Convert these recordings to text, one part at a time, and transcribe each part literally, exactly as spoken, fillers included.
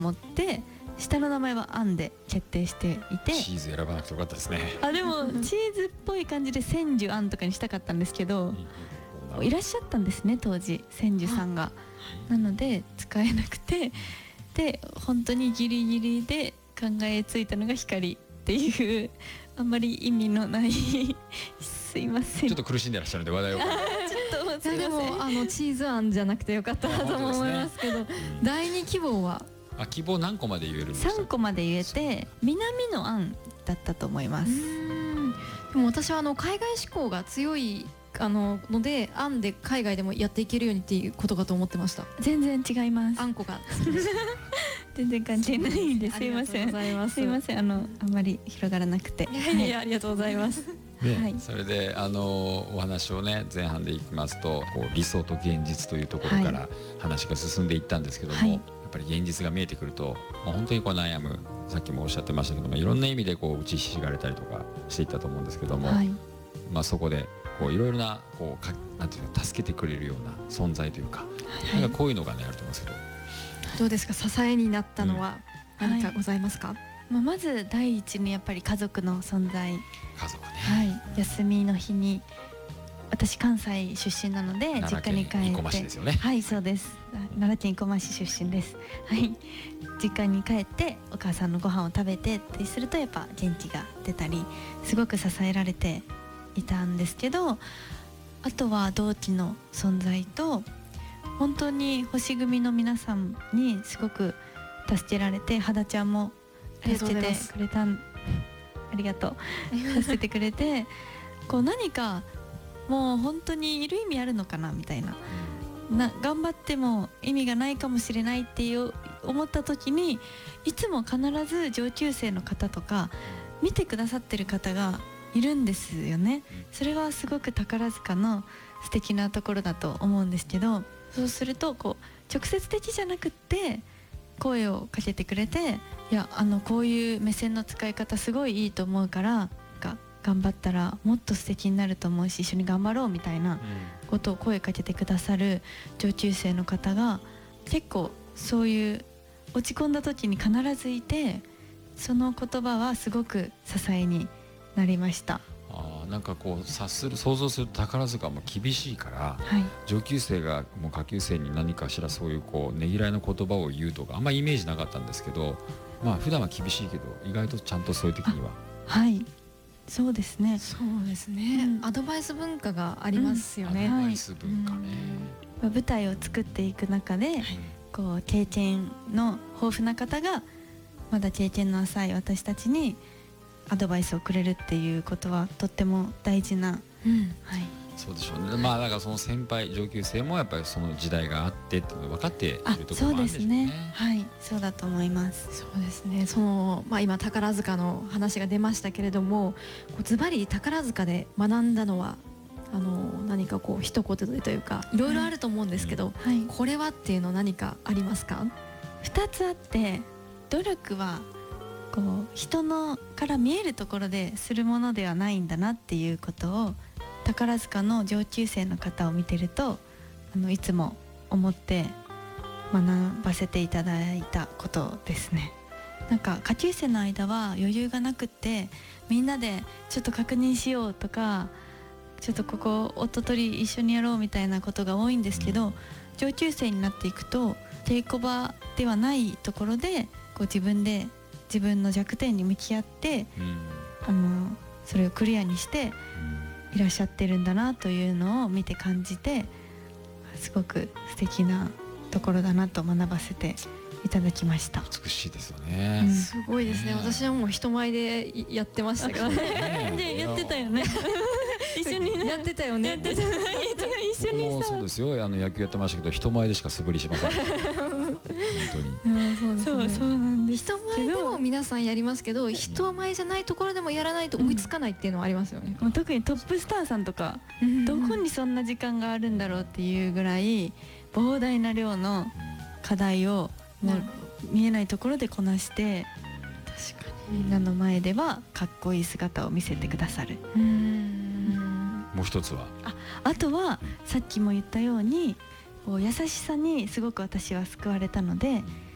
思って下の名前はアンで決定していて、 チーズ選ばなくてよかったですね。 あでもチーズっぽい感じで千寿アンとかにしたかったんですけど、いらっしゃったんですね当時千寿さんが。なので使えなくて、で本当にギリギリで考えついたのが光っていうあんまり意味のないすいません、 ちょっと苦しんでらっしゃるんで話題をちょっとすいません。 でもあのチーズあんじゃなくてよかったなとも思いますけど、だいに希望はあ希望何個まで言えるんですか？ さんこまで言えて南の案だったと思います。 うーんでも私はあの海外志向が強いあののであんで海外でもやっていけるようにっていうことかと思ってました。 全然違います。 あんこが好きです全然関係ないんで、すいません。すいません、あのあんまり広がらなくて。 いやいやありがとうございます。 ねはいそれであのお話をね前半でいきますとこう理想と現実というところから話が進んでいったんですけども、 はいやっぱり現実が見えてくると、まあ、本当にこう悩む、さっきもおっしゃってましたけども、いろんな意味でこう打ちひしがれたりとかしていったと思うんですけども、 はい、 まあ、そこでこういろいろなこうかなんていうの助けてくれるような存在というか、なんかこういうのがねあると思うんですけど、 どうですか、支えになったのは何かございますか？ まあ、まず第一にやっぱり家族の存在、 家族ね、 はい、休みの日に私関西出身なので実家に帰って、 生駒市ですよね。 はいそうです、奈良県生駒市出身です。はい実家に帰ってお母さんのご飯を食べてってするとやっぱ元気が出たりすごく支えられていたんですけど、あとは同期の存在と本当に星組の皆さんにすごく助けられて、肌ちゃんも助けてくれたんありがとう助けてくれてこう何かもう本当にいる意味あるのかなみたいな、な頑張っても意味がないかもしれないっていう思った時にいつも必ず上級生の方とか見てくださってる方がいるんですよね。それはすごく宝塚の素敵なところだと思うんですけど、そうするとこう直接的じゃなくって声をかけてくれて、いやあのこういう目線の使い方すごいいいと思うからが頑張ったらもっと素敵になると思うし一緒に頑張ろうみたいなことを声かけてくださる上級生の方が結構そういう落ち込んだ時に必ずいて、その言葉はすごく支えになりました。 あなんかこう察する想像すると宝塚も厳しいから、 はい、 上級生がもう下級生に何かしらそういうこうねぎらいの言葉を言うとかあんまりイメージなかったんですけど、まあ普段は厳しいけど意外とちゃんとそういう時にははいそうですね。 そうですね、うん、アドバイス文化がありますよね、 うん、アドバイス文化ね、 はい、舞台を作っていく中で、はい、こう経験の豊富な方がまだ経験の浅い私たちにアドバイスをくれるっていうことはとっても大事な、 うんはい、 そうでしょうね。まあだからその先輩上級生もやっぱりその時代があってって分かっているところもあるんでしょうね。 そうですね。はい、そうだと思います。 そうですね。そのまあ今宝塚の話が出ましたけれども、ズバリ宝塚で学んだのはあの何かこう一言でというかいろいろあると思うんですけど、 はい、 これはっていうの何かありますか？ 二つあって、努力はこう人のから見えるところでするものではないんだなっていうことを宝塚の上級生の方を見てるとあのいつも思って学ばせていただいたことですね。なんか下級生の間は余裕がなくってみんなでちょっと確認しようとかちょっとここ音取り一緒にやろうみたいなことが多いんですけど、上級生になっていくと稽古場ではないところでこう自分で自分の弱点に向き合って、うん、あのそれをクリアにしていらっしゃってるんだなというのを見て感じて、すごく素敵なところだなと学ばせていただきました。 美しいですよね、 うん、 すごいですね。私はもう人前でやってましたからねやってたよね一緒に、ね、 やってたよねやってた一緒にさ、 僕もそうですよ。あの野球やってましたけど人前でしか素振りしません本当にそうですね、 そうそうなんです。 人前でも皆さんやりますけど、人前じゃないところでもやらないと追いつかないっていうのはありますよね、 うん、特にトップスターさんとか、うん、どこにそんな時間があるんだろうっていうぐらい膨大な量の課題をもう見えないところでこなして、確かにみんなの前ではかっこいい姿を見せてくださる。 うーんもう一つはあ, あとはさっきも言ったようにこう優しさにすごく私は救われたので、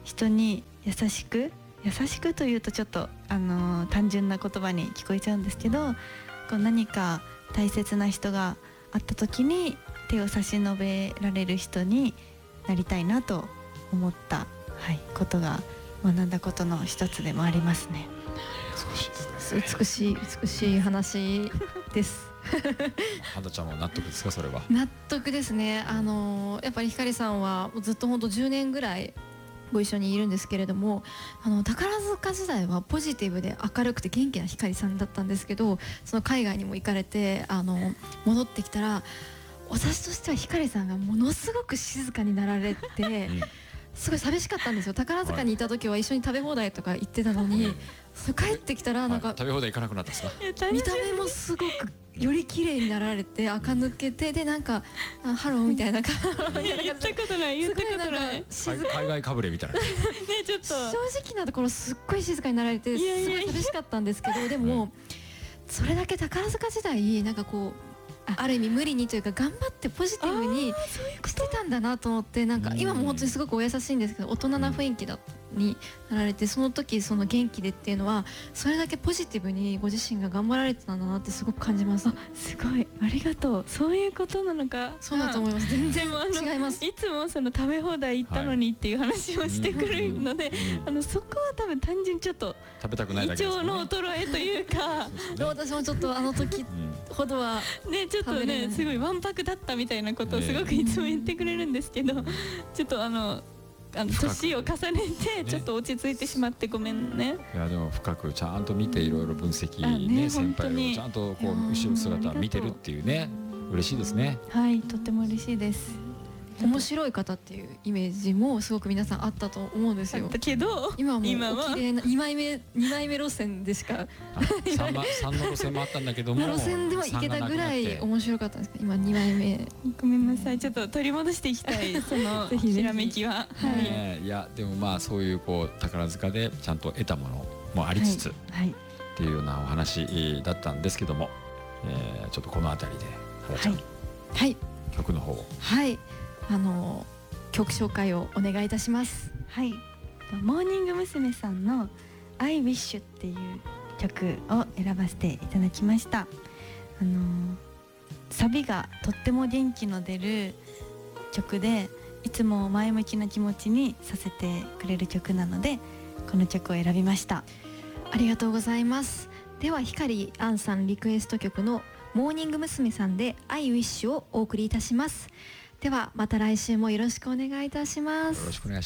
人に優しく優しくというとちょっと、あのー単純な言葉に聞こえちゃうんですけど、こう何か大切な人があった時に手を差し伸べられる人になりたいなと思った、はい、ことが学んだことの一つでもありますね。 美しいですね。 美しい美しい話です花ちゃんは納得ですか、それは。 納得ですね。あのやっぱりひかりさんはずっと本当じゅうねんぐらいご一緒にいるんですけれども、あの宝塚時代はポジティブで明るくて元気なひかりさんだったんですけど、その海外にも行かれてあの戻ってきたら、私としてはひかりさんがものすごく静かになられて、 うんすごい寂しかったんですよ。宝塚にいた時は一緒に食べ放題とか行ってたのに、それ帰ってきたらなんかはい食べ放題行かなくなったんですか。 見た目もすごくより綺麗になられて、垢抜けて、でなんかあハローみたいな感じで言ったことない言ったことないね静海海外かぶれみたいな。 ちょっと正直なところすっごい静かになられて、 いやいやいやすごい寂しかったんですけど、でもそれだけ宝塚時代なんかこうある意味無理にというか頑張ってポジティブにしてたんだなと思って、なんか今も本当にすごくお優しいんですけど、大人な雰囲気だになられて、その時その元気でっていうのはそれだけポジティブにご自身が頑張られてたんだなってすごく感じます。 すごいありがとう。そういうことなのか。 そうだと思います。全然でもあの違います。 いつもその食べ放題行ったのにっていう話をしてくるので、 うんあのそこは多分単純にちょっと食べたくない胃だけですよね。 腸の衰えというかそうですでね私もちょっとあの時うんほどはねちょっと食べれないねすごいわんぱくだったみたいなことをすごくいつも言ってくれるんですけど、ちょっとあのあの深く年を重ねてねちょっと落ち着いてしまってごめんね。 いやでも深くちゃんと見ていろいろ分析あねね先輩本当にをちゃんとこいやーう後ろ姿見てるっていうね嬉しいですね。 はいとっても嬉しいです。 面白い方っていうイメージもすごく皆さんあったと思うんですよ。 だけど今はもう今はお綺麗なにまいめにまいめ路線でしかあ三ま三の路線もあったんだけども路線でも行けたぐらい面白かったんですけど、今にまいめ。 ごめんなさいちょっと取り戻していきたいそのぜひぜひひらめきは。はいねいやでもまあそういうこう宝塚でちゃんと得たものもありつつっはいていうようなお話だったんですけども、えーちょっとこの辺りで原ちゃん、 はいはい曲の方をはいあの曲紹介をお願いいたします。 はいモーニング娘。さんの「I Wish」っていう曲を選ばせていただきました。あのーサビがとっても元気の出る曲で、いつも前向きな気持ちにさせてくれる曲なのでこの曲を選びました。 ありがとうございます。ではひかりあんさんリクエスト曲のモーニング娘。さんで I Wish をお送りいたします。ではまた来週もよろしくお願いいたします。 よろしくお願いします。